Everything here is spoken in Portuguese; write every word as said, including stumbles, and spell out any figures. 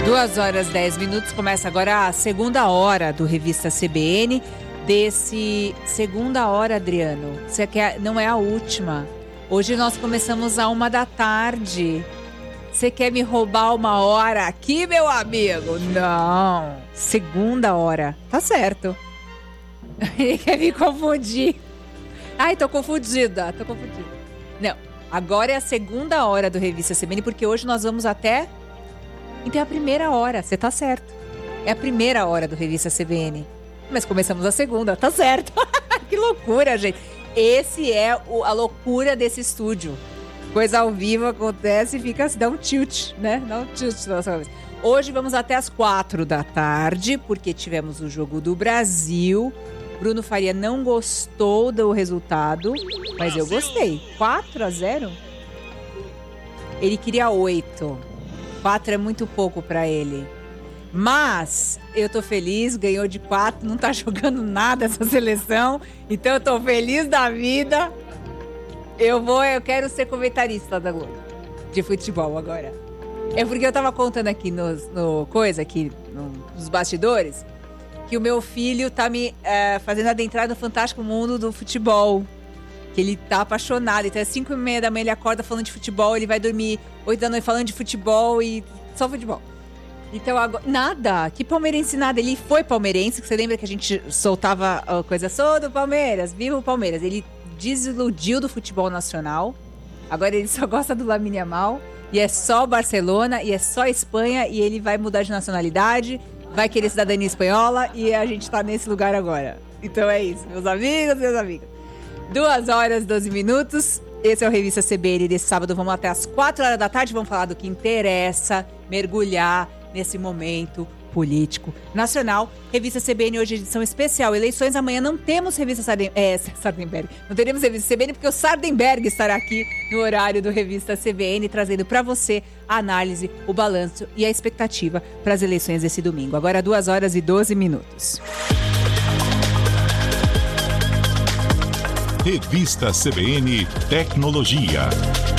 Duas horas, dez minutos, começa agora a segunda hora do Revista C B N. Desse segunda hora, Adriano, você quer, não é a última. Hoje nós começamos a uma da tarde. Você quer me roubar uma hora aqui, meu amigo? Não. Segunda hora. Tá certo. Ele quer me confundir. Ai, tô confundida. Tô confundida. Não. Agora é a segunda hora do Revista C B N, porque hoje nós vamos até... Então é a primeira hora. Você tá certo. É a primeira hora do Revista C B N. Mas começamos a segunda. Tá certo. Que loucura, gente. Esse é o, a loucura desse estúdio. Coisa ao vivo acontece e fica, dá um tilt, né? Dá um tilt na nossa cabeça. Hoje vamos até as quatro da tarde, porque tivemos o jogo do Brasil. Bruno Faria não gostou do resultado, mas eu gostei. quatro a zero? Ele queria oito. quatro é muito pouco pra ele. Mas eu tô feliz, ganhou de quatro, não tá jogando nada essa seleção. Então eu tô feliz da vida. Eu vou, eu quero ser comentarista da Globo de futebol agora. É porque eu tava contando aqui nos, no coisa, aqui no, nos bastidores, que o meu filho tá me é, fazendo adentrar no fantástico mundo do futebol. Que ele tá apaixonado. Então é cinco e meia da manhã, ele acorda falando de futebol, ele vai dormir oito da noite falando de futebol e só futebol. Então agora, nada, que palmeirense nada. Ele foi palmeirense, que você lembra que a gente soltava a coisa, sou do Palmeiras, viva o Palmeiras. Ele desiludiu do futebol nacional. Agora ele só gosta do Lamine Yamal. E é só Barcelona, e é só Espanha. E ele vai mudar de nacionalidade, vai querer cidadania espanhola. E a gente tá nesse lugar agora. Então é isso, meus amigos, meus amigos. Duas horas, doze minutos. Esse é o Revista C B N desse sábado. Vamos até as quatro horas da tarde. Vamos falar do que interessa, mergulhar nesse momento político nacional. Revista C B N hoje, edição especial. Eleições, amanhã não temos Revista Sarden... é, Sardenberg. Não teremos Revista C B N porque o Sardenberg estará aqui no horário do Revista C B N, trazendo para você a análise, o balanço e a expectativa para as eleições desse domingo. Agora duas horas e doze minutos. Revista C B N Tecnologia.